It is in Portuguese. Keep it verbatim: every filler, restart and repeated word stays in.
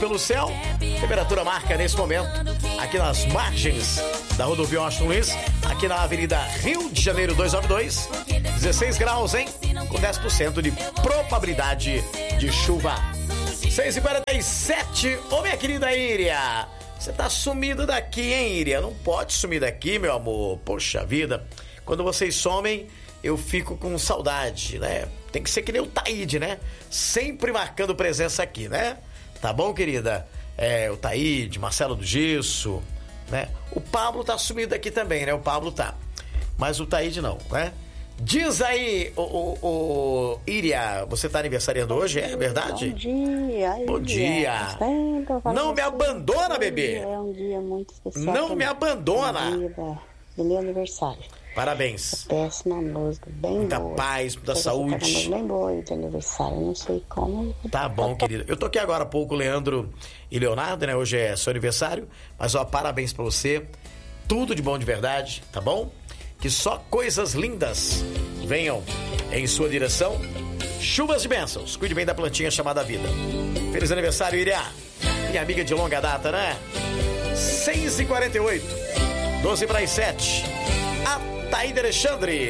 pelo céu. Temperatura marca nesse momento aqui nas margens da rodovia Washington Luiz, aqui na Avenida Rio de Janeiro duzentos e noventa e dois, dezesseis graus, hein? Com dez por cento de probabilidade de chuva. seis e quarenta e sete. Ô, minha querida Íria, você tá sumido daqui, hein, Íria? Não pode sumir daqui, meu amor. Poxa vida. Quando vocês somem, eu fico com saudade, né? Tem que ser que nem o Taíde, né? Sempre marcando presença aqui, né? Tá bom, querida? É, o Taíde, Marcelo do Gisso, né? O Pablo tá sumido aqui também, né? O Pablo tá. Mas o Taíde não, né? Diz aí, o, o, o Íria, você tá aniversariando hoje, é verdade? Bom dia. Bom dia. Não me abandona, bebê. É um dia muito especial. Não me abandona. Do meu aniversário. Parabéns. Péssima música, bem muita boa. Muita paz, muita Você saúde. tá uma bem boa aí de aniversário, não sei como. Tá bom, querida. Eu toquei agora há pouco o Leandro e Leonardo, né? Hoje é seu aniversário. Mas, ó, parabéns pra você. Tudo de bom de verdade, tá bom? Que só coisas lindas venham em sua direção. Chuvas de bênçãos. Cuide bem da plantinha chamada vida. Feliz aniversário, Iria. Minha amiga de longa data, né? seis e quarenta e oito. doze para as sete. A Taíde Alexandre.